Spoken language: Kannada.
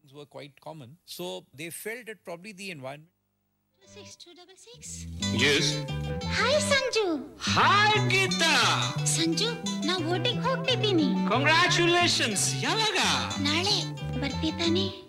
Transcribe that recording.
were quite common. So they felt that probably the environment. 6266. Yes. Hi Sanju. Hi Geeta. Sanju ನಾ ಓಟಿಗೆ ಹೋಗ್ತಿದ್ದೀನಿ. Congratulations. ಯಾವಾಗ? ನಾಳೆ ಬರ್ತೀತಾನೆ.